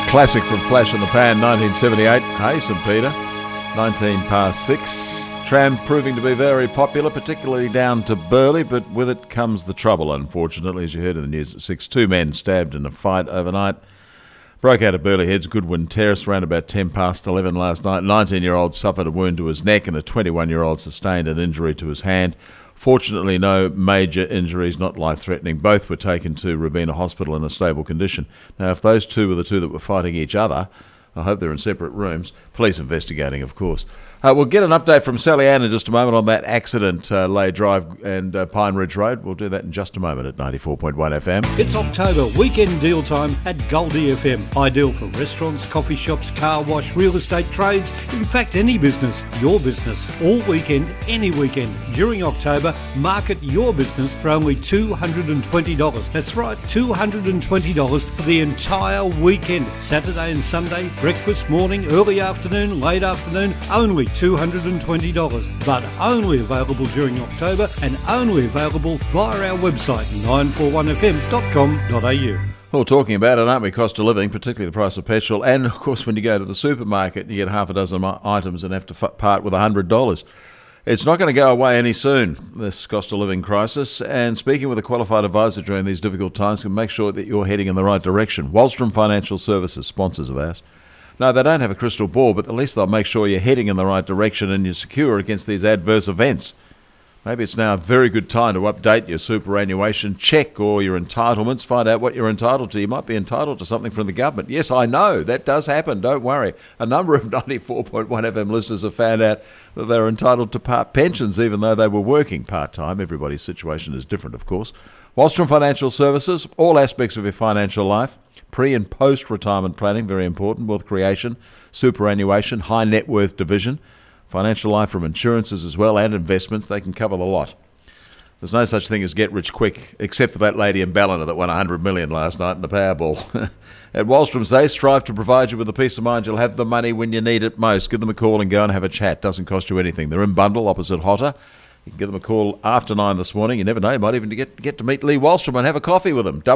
Classic from Flash in the Pan, 1978. Hey, St Peter, 19 past 6. Tram proving to be very popular, particularly down to Burleigh, but with it comes the trouble, unfortunately, as you heard in the news at 6. 2 men stabbed in a fight overnight. Broke out at Burleigh Heads, Goodwin Terrace, around about 10 past 11 last night. 19-year-old suffered a wound to his neck and a 21-year-old sustained an injury to his hand. Fortunately, no major injuries, not life-threatening. Both were taken to Robina Hospital in a stable condition. Now, if those two were the two that were fighting each other, I hope they're in separate rooms. Police investigating, of course. We'll get an update from Sally Ann in just a moment on that accident, Lay Drive and Pine Ridge Road. We'll do that in just a moment at 94.1 FM. It's October, weekend deal time at Goldie FM. Ideal for restaurants, coffee shops, car wash, real estate trades, in fact any business, your business. All weekend, any weekend. During October, market your business for only $220. That's right, $220 for the entire weekend. Saturday and Sunday, breakfast, morning, early afternoon, late afternoon, only $220, but only available during October and only available via our website 941fm.com.au. Well, talking about it, aren't we? Cost of living, particularly the price of petrol, and of course when you go to the supermarket you get half a dozen items and have to part with $100. It's not going to go away any soon, this cost of living crisis, and speaking with a qualified advisor during these difficult times can make sure that you're heading in the right direction. Wallstrom Financial Services, sponsors of ours. No, they don't have a crystal ball, but at least they'll make sure you're heading in the right direction and you're secure against these adverse events. Maybe it's now a very good time to update your superannuation, check all your entitlements, find out what you're entitled to. You might be entitled to something from the government. Yes, I know, that does happen, don't worry. A number of 94.1 FM listeners have found out that they're entitled to part pensions even though they were working part-time. Everybody's situation is different, of course. Wallstrom Financial Services, all aspects of your financial life. Pre- and post-retirement planning, very important. Wealth creation, superannuation, high net worth division, financial life from insurances as well, and investments. They can cover the lot. There's no such thing as get rich quick, except for that lady in Ballina that won $100 million last night in the Powerball. At Wallstrom's, they strive to provide you with the peace of mind you'll have the money when you need it most. Give them a call and go and have a chat. Doesn't cost you anything. They're in Bundle, opposite Hotter. You can give them a call after 9 this morning. You never know, you might even get to meet Lee Wallstrom and have a coffee with him.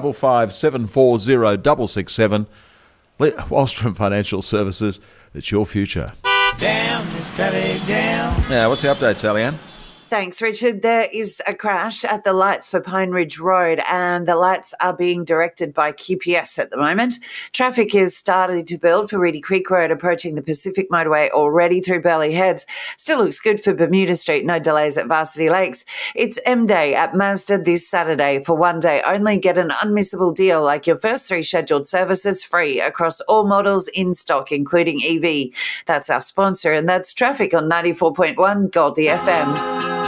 55740667. Wallstrom Financial Services, it's your future. Down, Mr. Down. Now, what's the update, Sally Ann? Thanks, Richard. There is a crash at the lights for Pine Ridge Road, and the lights are being directed by QPS at the moment. Traffic is starting to build for Reedy Creek Road, approaching the Pacific Motorway already through Burleigh Heads. Still looks good for Bermuda Street, no delays at Varsity Lakes. It's M-Day at Mazda this Saturday. For one day only, get an unmissable deal like your first 3 scheduled services free across all models in stock, including EV. That's our sponsor, and that's traffic on 94.1 Goldie FM.